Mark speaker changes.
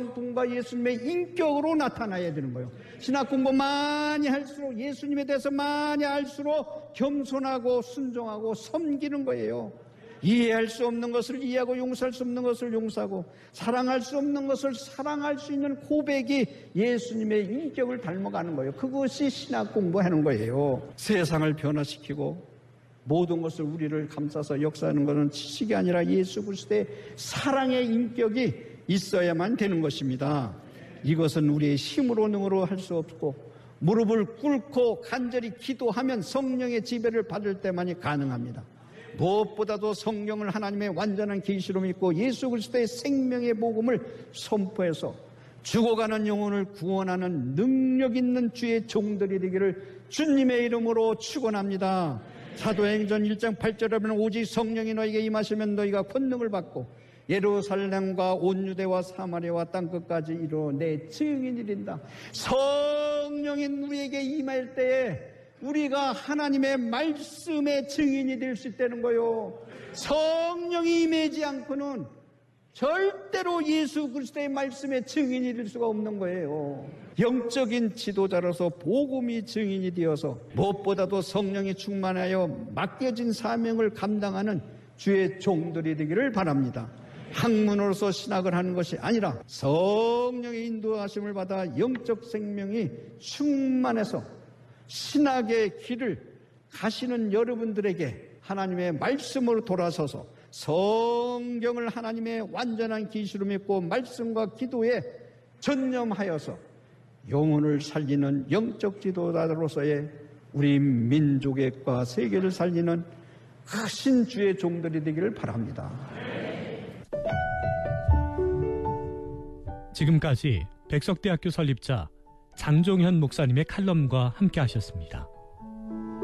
Speaker 1: 성품과 예수님의 인격으로 나타나야 되는 거예요. 신학 공부 많이 할수록, 예수님에 대해서 많이 알수록 겸손하고 순종하고 섬기는 거예요. 이해할 수 없는 것을 이해하고 용서할 수 없는 것을 용서하고 사랑할 수 없는 것을 사랑할 수 있는 고백이 예수님의 인격을 닮아가는 거예요. 그것이 신학 공부하는 거예요. 세상을 변화시키고 모든 것을 우리를 감싸서 역사하는 것은 지식이 아니라 예수 그리스도의 사랑의 인격이 있어야만 되는 것입니다. 이것은 우리의 힘으로 능으로 할 수 없고 무릎을 꿇고 간절히 기도하면 성령의 지배를 받을 때만이 가능합니다. 무엇보다도 성경을 하나님의 완전한 계시로 믿고 예수 그리스도의 생명의 복음을 선포해서 죽어가는 영혼을 구원하는 능력 있는 주의 종들이 되기를 주님의 이름으로 축원합니다. 사도행전 1장 8절에 보면 오직 성령이 너에게 임하시면 너희가 권능을 받고 예루살렘과 온 유대와 사마리아와 땅끝까지 이루어 내 증인이 된다. 성령이 우리에게 임할 때에 우리가 하나님의 말씀의 증인이 될 수 있다는 거요. 성령이 임하지 않고는 절대로 예수 그리스도의 말씀의 증인이 될 수가 없는 거예요. 영적인 지도자로서 복음이 증인이 되어서 무엇보다도 성령이 충만하여 맡겨진 사명을 감당하는 주의 종들이 되기를 바랍니다. 학문으로서 신학을 하는 것이 아니라 성령의 인도하심을 받아 영적 생명이 충만해서 신학의 길을 가시는 여러분들에게 하나님의 말씀으로 돌아서서 성경을 하나님의 완전한 계시로 믿고 말씀과 기도에 전념하여서 영혼을 살리는 영적 지도자로서의 우리 민족과 세계를 살리는 크신 주의 종들이 되기를 바랍니다.
Speaker 2: 지금까지 백석대학교 설립자 장종현 목사님의 칼럼과 함께 하셨습니다.